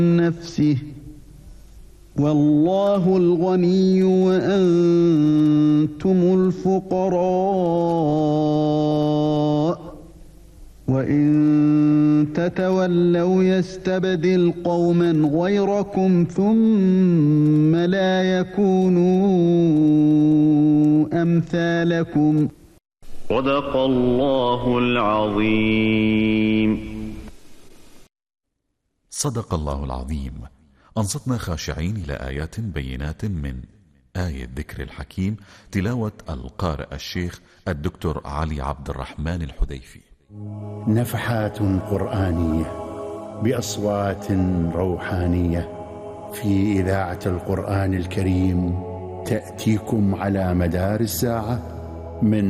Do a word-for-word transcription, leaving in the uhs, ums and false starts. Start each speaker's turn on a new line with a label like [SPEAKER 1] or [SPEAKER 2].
[SPEAKER 1] نفسه والله الغني وأنتم الفقراء وإن تتولوا يستبدل قوما غيركم ثم لا يكونوا أمثالكم.
[SPEAKER 2] صدق الله العظيم.
[SPEAKER 3] صدق الله العظيم. أنصتنا خاشعين إلى آيات بينات من آية ذكر الحكيم، تلاوة القارئ الشيخ الدكتور علي عبد الرحمن الحذيفي.
[SPEAKER 4] نفحات قرآنية بأصوات روحانية في إذاعة القرآن الكريم تأتيكم على مدار الساعة من